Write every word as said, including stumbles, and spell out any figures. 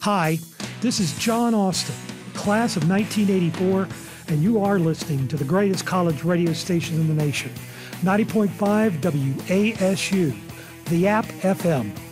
Hi, this is John Austin, class of nineteen eighty-four, and you are listening to the greatest college radio station in the nation, ninety point five W A S U, the App F M.